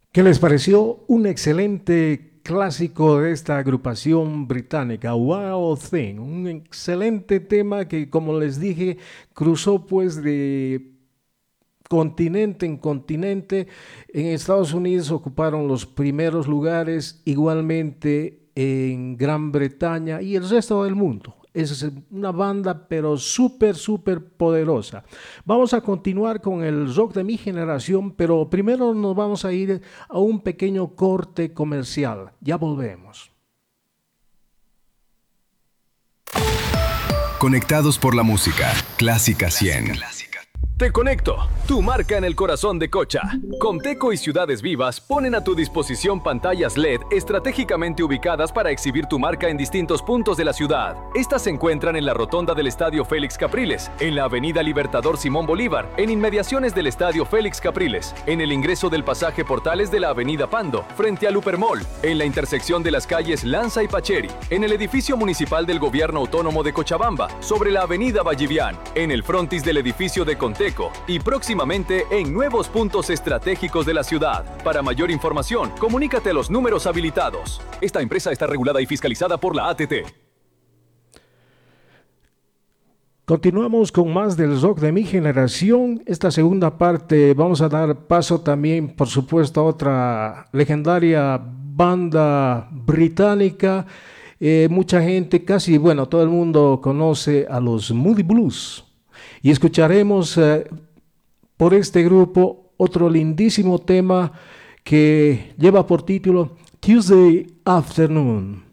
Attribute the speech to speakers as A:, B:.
A: ¿Qué les pareció? Un excelente clásico de esta agrupación británica, Wild Thing. Un excelente tema que, como les dije, cruzó pues de continente en continente. En Estados Unidos ocuparon los primeros lugares, igualmente en Gran Bretaña y el resto del mundo. Es una banda pero súper, súper poderosa. Vamos a continuar con el rock de mi generación, pero primero nos vamos a ir a un pequeño corte comercial. Ya volvemos.
B: Conectados por la música. Clásica 100.
C: Te conecto, tu marca en el corazón de Cocha. Conteco y Ciudades Vivas ponen a tu disposición pantallas LED estratégicamente ubicadas para exhibir tu marca en distintos puntos de la ciudad. Estas se encuentran en la rotonda del Estadio Félix Capriles, en la Avenida Libertador Simón Bolívar, en inmediaciones del Estadio Félix Capriles, en el ingreso del pasaje Portales de la Avenida Pando, frente a Lupermall, en la intersección de las calles Lanza y Pacheri, en el edificio municipal del Gobierno Autónomo de Cochabamba, sobre la Avenida Vallivian, en el frontis del edificio de Conteco y próximamente en nuevos puntos estratégicos de la ciudad. Para mayor información, comunícate a los números habilitados. Esta empresa está regulada y fiscalizada por la ATT.
A: Continuamos con más del rock de mi generación. Esta segunda parte vamos a dar paso también, por supuesto, a otra legendaria banda británica. Mucha gente, casi, bueno, todo el mundo conoce a los Moody Blues. Y escucharemos por este grupo otro lindísimo tema que lleva por título Tuesday Afternoon.